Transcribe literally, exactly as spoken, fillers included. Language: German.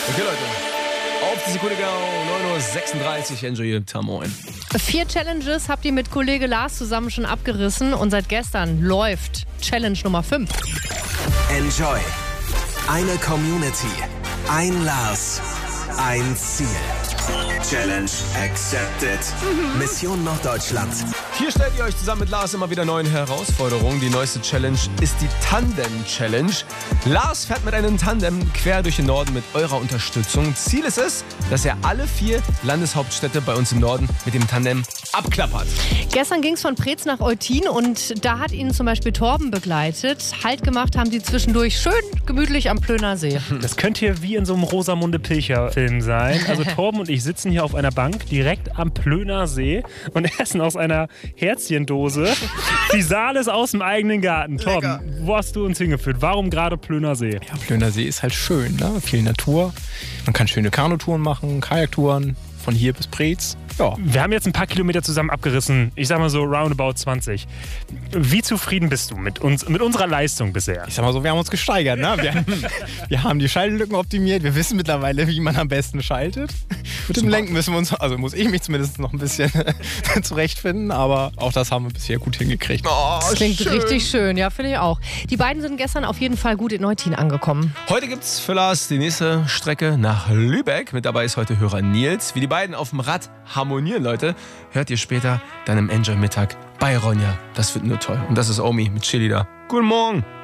Okay, Leute. Auf die Sekunde genau, neun Uhr sechsunddreißig. Enjoy your time on. Vier Challenges habt ihr mit Kollege Lars zusammen schon abgerissen und seit gestern läuft Challenge Nummer fünf. Enjoy. Eine Community. Ein Lars. Ein Ziel. Challenge accepted. Mhm. Mission Norddeutschland. Hier stellt ihr euch zusammen mit Lars immer wieder neuen Herausforderungen. Die neueste Challenge ist die Tandem-Challenge. Lars fährt mit einem Tandem quer durch den Norden mit eurer Unterstützung. Ziel ist es, dass er alle vier Landeshauptstädte bei uns im Norden mit dem Tandem abklappert. Gestern ging es von Preetz nach Eutin und da hat ihn zum Beispiel Torben begleitet. Halt gemacht haben sie zwischendurch schön gemütlich am Plöner See. Das könnte hier wie in so einem Rosamunde Pilcher-Film sein. Also Torben und ich sitzen hier auf einer Bank direkt am Plöner See und essen aus einer Herzchendose Fisales aus dem eigenen Garten. Torben, wo hast du uns hingeführt? Warum gerade Plöner See? Ja, Plöner See ist halt schön, ne? Viel Natur. Man kann schöne Kanutouren machen, Kajaktouren von hier bis Preetz. Ja. Wir haben jetzt ein paar Kilometer zusammen abgerissen. Ich sag mal so roundabout zwanzig. Wie zufrieden bist du mit uns, mit unserer Leistung bisher? Ich sag mal so, wir haben uns gesteigert. Ne? Wir, wir haben die Schaltlücken optimiert. Wir wissen mittlerweile, wie man am besten schaltet. Mit dem Lenken müssen wir uns, also muss ich mich zumindest noch ein bisschen zurechtfinden. Aber auch das haben wir bisher gut hingekriegt. Oh, das klingt schön. Richtig schön, ja, finde ich auch. Die beiden sind gestern auf jeden Fall gut in Eutin angekommen. Heute gibt's für Lars die nächste Strecke nach Lübeck. Mit dabei ist heute Hörer Nils. Wie die beiden auf dem Rad harmonieren, Leute, hört ihr später dann im Enjoy-Mittag bei Ronja. Das wird nur toll. Und das ist Omi mit Chili da. Guten Morgen.